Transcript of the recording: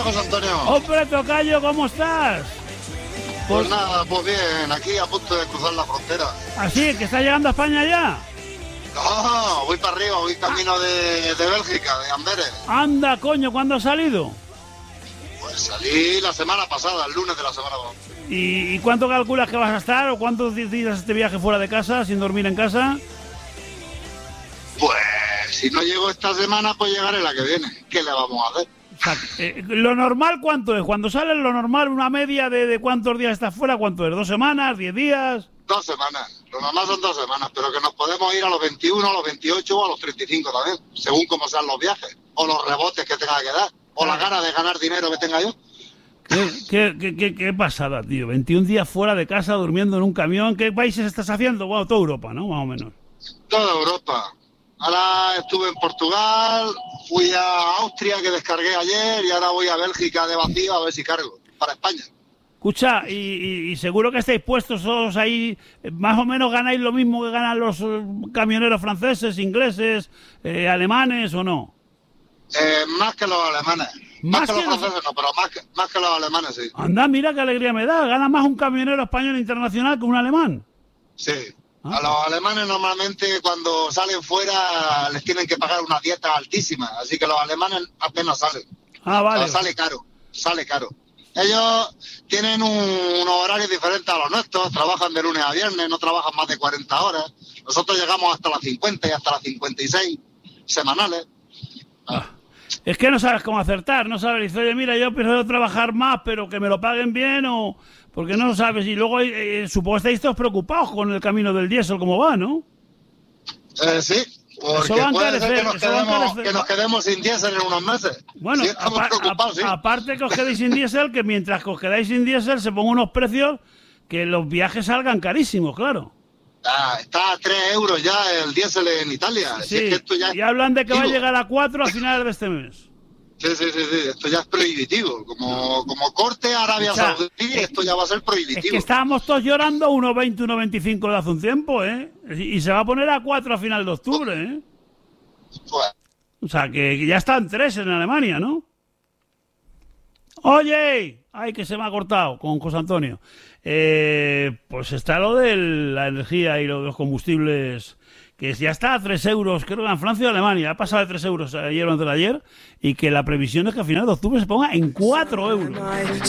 José Antonio? Hombre, tocayo, ¿cómo estás? Pues nada, pues bien, aquí a punto de cruzar la frontera. ¿Así? ¿Que estás llegando a España ya? No, voy para arriba, voy camino de Bélgica, de Amberes. Anda, coño, ¿cuándo has salido? Pues salí la semana pasada, el lunes de la semana pasada. ¿Y cuánto calculas que vas a estar? ¿O cuántos días este viaje fuera de casa, sin dormir en casa? Pues si no llego esta semana, pues llegaré la que viene. ¿Qué le vamos a hacer? O sea, ¿lo normal cuánto es? Cuando sales lo normal, una media de cuántos días estás fuera, ¿cuánto es? ¿2 semanas? ¿10 días? 2 semanas. Lo normal son 2 semanas, pero que nos podemos ir a los 21, a los 28 o a los 35 también, según cómo sean los viajes, o los rebotes que tenga que dar, o la gana de ganar dinero que tenga yo. ¿Qué pasada, tío? 21 días fuera de casa, durmiendo en un camión. ¿Qué países estás haciendo? Bueno, toda Europa, ¿no? Más o menos. Toda Europa. Ahora estuve en Portugal, fui a Austria, que descargué ayer, y ahora voy a Bélgica de vacío a ver si cargo, para España. Escucha, y seguro que estáis puestos todos ahí, más o menos ganáis lo mismo que ganan los camioneros franceses, ingleses, alemanes, ¿o no? Más que los alemanes. Más que los franceses no, pero más que los alemanes, sí. Anda, mira qué alegría me da. Gana más un camionero español internacional que un alemán. Sí. A los alemanes normalmente cuando salen fuera les tienen que pagar una dieta altísima, así que los alemanes apenas salen. Ah, vale. O sea, sale caro. Ellos tienen unos horarios diferentes a los nuestros, trabajan de lunes a viernes, no trabajan más de 40 horas. Nosotros llegamos hasta las 50 y hasta las 56 semanales. Es que no sabes cómo acertar, no sabes. Dices, oye, mira, yo prefiero trabajar más, pero que me lo paguen bien, o porque no lo sabes. Y luego supongo que estáis todos preocupados con el camino del diésel, cómo va, ¿no? Sí, porque puede ser que nos quedemos sin diésel en unos meses. Bueno, sí, estamos preocupados, sí. Aparte que os quedéis sin diésel, que mientras que os quedáis sin diésel se pongan unos precios que los viajes salgan carísimos, claro. Está a 3 euros ya el diésel en Italia. Sí, es que esto ya y hablan de que va a llegar a 4 a finales de este mes. Sí, esto ya es prohibitivo. Como corte Arabia Saudí, esto ya va a ser prohibitivo. Es que estábamos todos llorando 1,20, 1,25 de hace un tiempo, ¿eh? Y se va a poner a 4 a final de octubre, ¿eh? Pues. O sea, que ya están 3 en Alemania, ¿no? Oye, ay, que se me ha cortado con José Antonio. Pues está lo de la energía y lo de los combustibles, que ya está a 3 euros, creo que en Francia y Alemania. Ha pasado de 3 euros ayer o antes de ayer, y que la previsión es que a final de octubre se ponga en 4 euros.